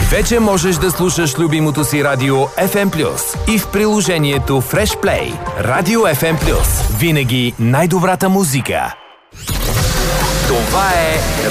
Вече можеш да слушаш любимото си радио FM+, и в приложението Fresh Play. Радио FM+. Винаги най-добрата музика. Това е